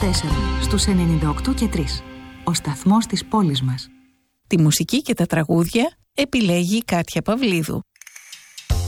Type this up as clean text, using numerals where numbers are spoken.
στους 98,3. Ο σταθμός της πόλης μας. Τη μουσική και τα τραγούδια επιλέγει η Κάτια Παυλίδου.